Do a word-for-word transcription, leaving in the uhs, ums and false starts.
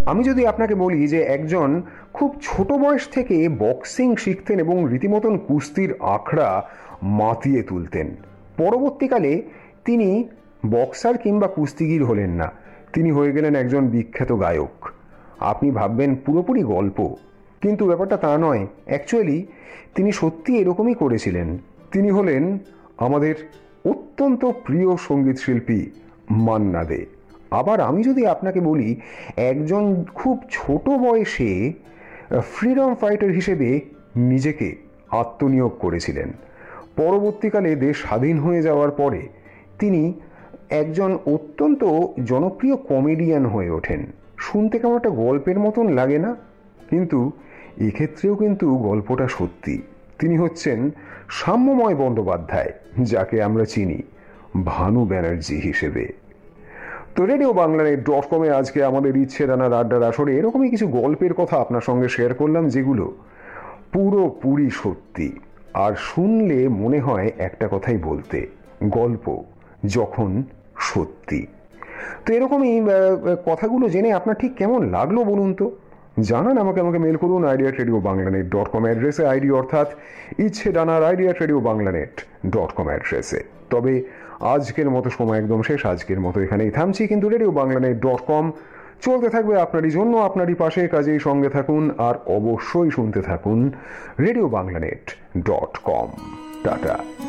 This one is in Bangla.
আমি যদি আপনাকে বলি যে একজন খুব ছোট বয়স থেকে বক্সিং শিখতেন এবং রীতিমতন কুস্তির আখড়া মাতিয়ে তুলতেন, পরবর্তীকালে তিনি বক্সার কিংবা কুস্তিগির হলেন না, তিনি হয়ে গেলেন একজন বিখ্যাত গায়ক, আপনি ভাববেন পুরোপুরি গল্প, কিন্তু ব্যাপারটা তা নয়। অ্যাকচুয়ালি তিনি সত্যি এরকমই করেছিলেন। তিনি হলেন আমাদের অত্যন্ত প্রিয় সঙ্গীত শিল্পী মান্না দে। আবার আমি যদি আপনাকে বলি একজন খুব ছোট বয়সে ফ্রিডম ফাইটার হিসেবে নিজেকে আত্মনিয়োগ করেছিলেন, পরবর্তীকালে দেশ স্বাধীন হয়ে যাওয়ার পরে তিনি একজন অত্যন্ত জনপ্রিয় কমেডিয়ান হয়ে ওঠেন। শুনতে কেমন একটা গল্পের মতন লাগে না? কিন্তু এক্ষেত্রেও কিন্তু গল্পটা সত্যি। তিনি হচ্ছেন সাম্যময় বন্দ্যোপাধ্যায়, যাকে আমরা চিনি ভানু ব্যানার্জি হিসেবে। তো রেডিও বাংলানেট ডট কমে আজকে আমাদের ইচ্ছে দানার আড্ডার আসরে এরকমই কিছু গল্পের কথা আপনার সঙ্গে শেয়ার করলাম, যেগুলো পুরোপুরি সত্যি। আর শুনলে মনে হয় একটা কথাই বলতে, গল্প যখন সত্যি। তো এরকমই কথাগুলো জেনে আপনার ঠিক কেমন লাগলো বলুন তো, জানান আমাকে। আমাকে মেল করুন আইডিয়া রেডিও বাংলানেট ডট কম অ্যাড্রেসে, আইডি অর্থাৎ ইচ্ছে ডানার আইডিয়া রেডিও বাংলানেট ডট কম অ্যাড্রেসে। তবে আজকের মতো সময় একদম শেষ, আজকের মতো এখানেই থামছি, কিন্তু রেডিও বাংলানেট ডট কম চলতে থাকবে আপনারই জন্য, আপনারই পাশে। কাজেই সঙ্গে থাকুন আর অবশ্যই শুনতে থাকুন রেডিও বাংলানেট ডট কম। টাটা।